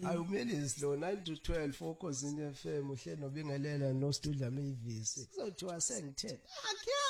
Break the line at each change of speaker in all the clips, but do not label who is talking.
Ayumelisi lo 9 to 12 okhosini FM uhle nobingelela no Studla Mavis. Kuzothiwa sengithe. Akya.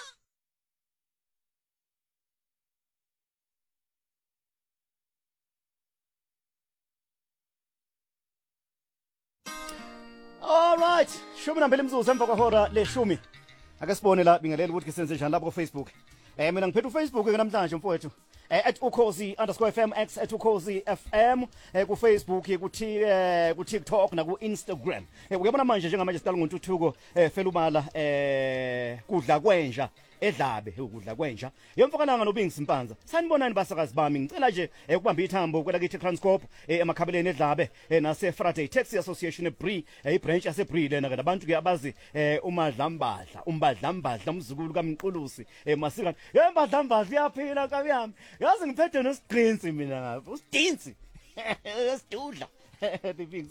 All right, shumi nambili mzuzu emva kwehora leshumi. Ake sibone la bingelela ukuthi senze njani lapha ku Facebook. Mina ngiphethe uFacebook ke namhlanje mfowethu. @ukhozi_FM x @ukhozi_FM ku Facebook ku TikTok na ku Instagram. Uyabona manje njengamanje siqala ngontuthuko felubala kudla kwenja edlabe ukudla kwenja yomfokananga nobingisi Mpanza sanibonani basakazi bami ngicela nje ukubamba ithambo kwela kithi Transcorp emakhabeleni edlabe nase Friday Taxi Association eBree ibranch yase Bree lena ke nabantu ke abazi umbadlambadla umzukulu kaMqulusi masika yembadlambadla iyaphila kabi yami yazi ngiphethe nosigqinsi mina ngapha usidinsi esidudla the things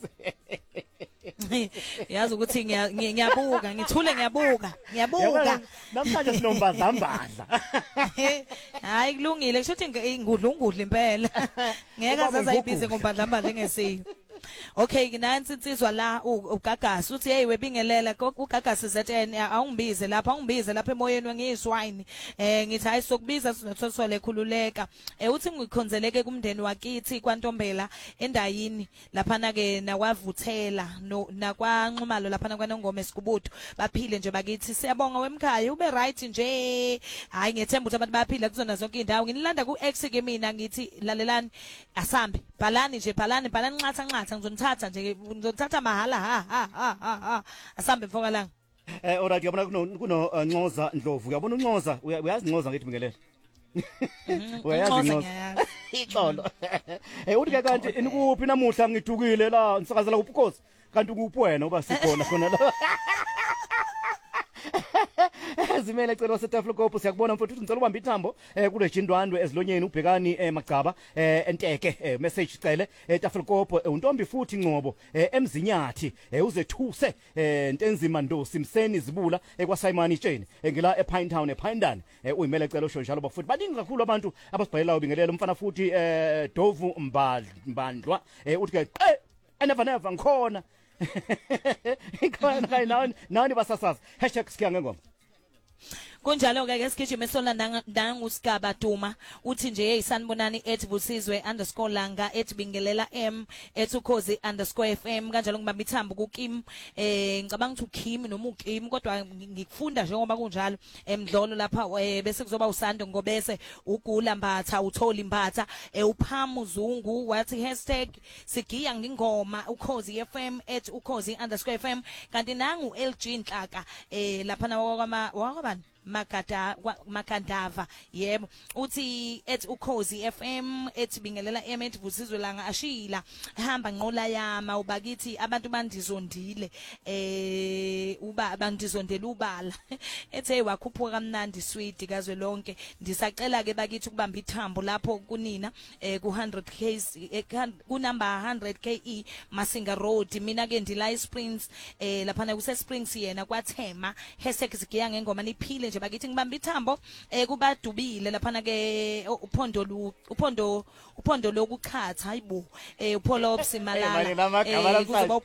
yazi ukuthi ngiyabuka ngithule ngiyabuka
namhlanje sinombadlambadla
hayi kulungile kusho ukuthi ngudla impela ngeke azayibize ngombadlambadla engesiyo. Okay nansi insizwa la ugagasi uthi hey webingelela ugagasi ZN awungibize lapha emoyeni ngiyiswine ngithi hayi sokubiza sinothosole khululeka uthi ngikhonzeleke kumndeni wakithi kwaNtombela endayini laphana ke nakwavuthela nakwanxumalo laphana kwaNongoma eSikubudu baphile nje bakithi siyabonga wemkhaya ube right nje hayi ngethemba ukuthi abantu bayaphila kuzona zonke indawo nginilanda ku X ke mina ngithi lalelani asambe bhalani nxatha ngizonithatha nje ngizothatha mahala ha asambe mfokalanga
alright uyabona kuno Ncoza Ndlovu uyabona uNcoza uyazi Ncoza ngithi bingelela uyazi Ncoza ixolo uthi ke kanti inikuphi namuhla ngidukile la nisakazela kuphokozi kanti kuphi wena uba sikhona khona la Zimele celo setaflokopo siyakubona mfowethu ngicela ubamba ithambo kule jindwandwe ezilonyeni ubhekani Magcaba enteke message cele etaflokopo untombi futhi Ngcobo emzinyathi uzethuse Ntenzima Ndosi Mseni Zibula kwaSayimani Tsheni ngila ePine Town ePindane uyimele celo sho njalo bafuthi baningi kakhulu abantu abasibhalela ubingelela umfana futhi Dovu Mbandlwa uthi ke never ngikhona ikhona nani basasaza #sikiyangengoma
kunjalo ke sigijime sona nangusigaba Duma uthi nje hey sanibonani @busizwe_langa @bingelela m @ukhozi_FM kanjalo ngibamba ithambo ku Kim ngicabanga ukuthi uKim noma uKim kodwa ngikufunda njengoba kunjalo emdlolo lapha bese kuzoba usando ngobese ugula Mbatha utholi Mbatha uphamu Zungu wathi #sigiya ngingoma ukhozi FM @ukhozi_FM kanti nangu LG Nhlaka lapha nawakwabani Makandava yebo uthi @ukhozi FM @bingelela m @busizwe langa ashila hamba nqola yama ubakithi abantu bandizondile bandizondela ubala ethe wakhuphuka kamnandi sweet kazwe lonke ndisacela ke bakithi ukubamba ithambo lapho kunina ku 100k ku number 100ke Masinga Road mina ke ndila eSprings lapha na kuse Springs yena kwaThema #sigiya ngengoma niphile bakithi ngibamba ithambo kubadubile laphana ke uphondo lokukhatha hayibo uPholops Malala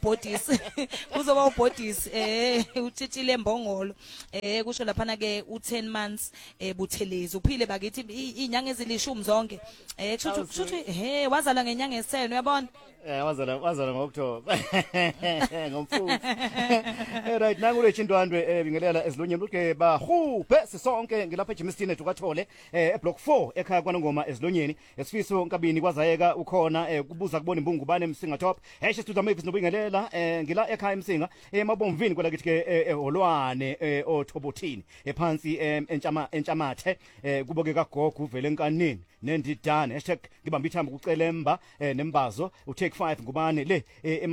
kuzoba ubhodisi utshitshile embongolo kusho laphana ke u10 months buthelezi uphile bakithi inyanga ezilishumi zonke futhi wazala ngenyanga yeseno uyabona
wazala ngoOctober ngomfuthi right nangu lechindwandwe bingelela ezilonyeni uke bahuphe sisonke ngilapha eJimistine tukathole eBlock 4 ekhaya kwaNongoma ezilonyeni esifiso nkabini kwazayeka ukhona kubuza kubona imbungubane eMsinga Top Studla Mavis nobingelela ngila ekhaya eMsinga emabomvini kwela kithi ke eHolwane oThobothini ephansi entshamathe kuboke kaGogo uvele enkanini nendidane #ngibamba ithambo kucelemba nembazo uTake 5 ngubane le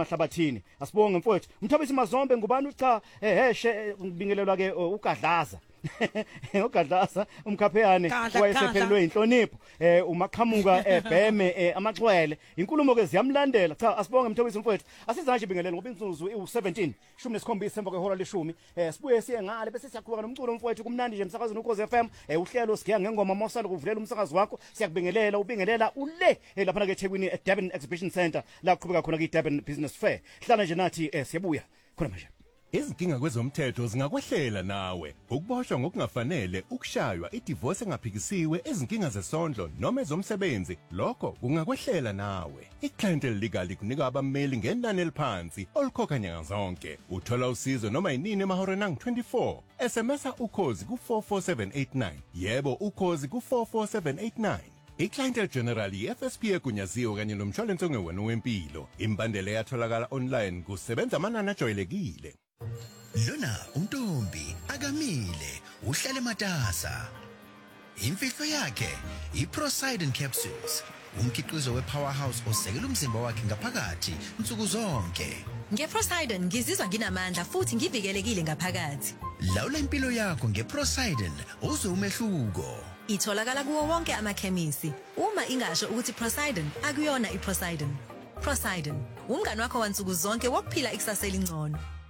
emahlabathini asibonge mfowethu umthabisi mazombe ngubani ucha ngibingelelwa ke ugadlaza Ngogadlasa umkhapheyane
Gadla,
wayesephelelwe inhlonipho umaqhamuka bheme amaxwele inkulumo ke ziyamlandela cha asibonge Mthobisi mfowethu asizanje bingelele ngoba insuzu u17 17 emva kwehora leshumi sibuye siye ngale bese siyaqhubeka nomculo mfowethu kumnandi nje emsakazweni uKhozi FM uhlelo sigiya ngengoma mawusanda kuvulela umsakazi wakho siyakubingelela ubingelela ule lapha ke eThekwini eDurban Exhibition Centre la kuqhubeka khona ke Durban Business Fair hlala nje nathi siyabuya khona manje.
Izinkinga kwezomthetho zingakwehlela nawe. Ukuboshwa ngokungafanele, ukushaywa, idivorce engaphikisiwe, izinkinga zesondlo noma ezomsebenzi, lokho kungakwehlela nawe. Iclientele legal ikunika abameli ngenani eliphansi olikhokha nyanga zonke. Uthola usizo noma yinini emahoreni angu-24. SMS ukhozi ku44789. Yebo ukhozi ku44789. Iclientele General FSP egunyaziwe kanye nomshwalense ongewona wempilo. Imbandela yatholakala online kusebenza amanani ajwayelekile.
Lona untombi akamile uhlale matasa. Imfihlo yakhe iProsidon capsules. Umkhiqizo wePowerhouse osekela umzimba wakhe ngaphakathi insuku zonke.
NgeProsidon ngizizwa nginamandla futhi ngivikelekile ngaphakathi.
Lawula impilo yakho ngeProsidon uzwe umehluko.
Itholakala kuwo wonke amakhemisi. Uma ingasho ukuthi Prosidon akuyona iProsidon. Prosidon, umngane wakho wansuku zonke wokuphila ikusasa elingcono.